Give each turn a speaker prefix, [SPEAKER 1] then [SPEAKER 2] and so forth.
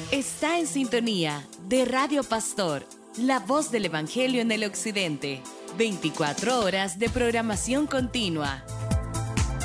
[SPEAKER 1] Está en sintonía de Radio Pastor, la voz del Evangelio en el Occidente. 24 horas de programación continua.